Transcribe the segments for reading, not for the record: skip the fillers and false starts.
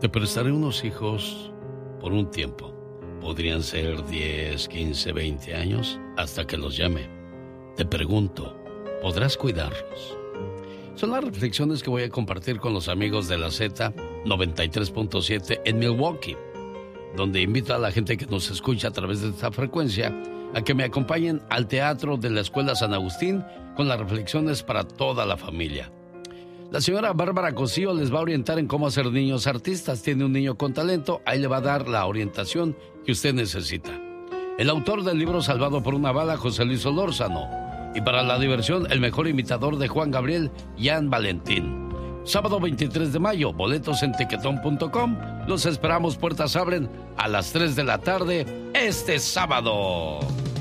Te prestaré unos hijos por un tiempo. Podrían ser 10, 15, 20 años hasta que los llame. Te pregunto, ¿podrás cuidarlos? Son las reflexiones que voy a compartir con los amigos de la Z93.7 en Milwaukee, donde invito a la gente que nos escucha a través de esta frecuencia a que me acompañen al Teatro de la Escuela San Agustín con las reflexiones para toda la familia. La señora Bárbara Cosío les va a orientar en cómo hacer niños artistas. Tiene un niño con talento, ahí le va a dar la orientación que usted necesita. El autor del libro Salvado por una bala, José Luis Solórzano. Y para la diversión, el mejor imitador de Juan Gabriel, Jan Valentín. Sábado 23 de mayo, boletos en tiquetón.com. Los esperamos, puertas abren a las 3 de la tarde este sábado.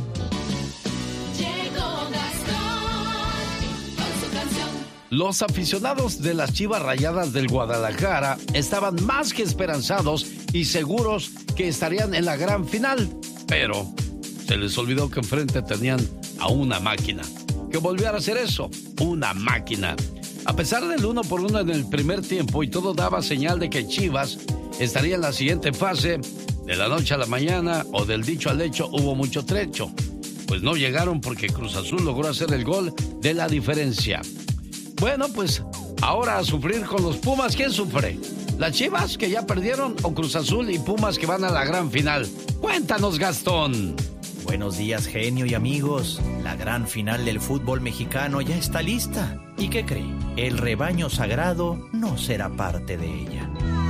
Los aficionados de las Chivas Rayadas del Guadalajara estaban más que esperanzados y seguros que estarían en la gran final, pero se les olvidó que enfrente tenían a una máquina, que volviera a hacer eso, una máquina. A pesar del 1-1 en el primer tiempo y todo daba señal de que Chivas estaría en la siguiente fase, de la noche a la mañana o del dicho al hecho hubo mucho trecho. Pues no llegaron porque Cruz Azul logró hacer el gol de la diferencia. Bueno, pues ahora a sufrir con los Pumas. ¿Quién sufre? ¿Las Chivas que ya perdieron o Cruz Azul y Pumas que van a la gran final? Cuéntanos, Gastón. Buenos días, genio y amigos. La gran final del fútbol mexicano ya está lista. ¿Y qué cree? El rebaño sagrado no será parte de ella.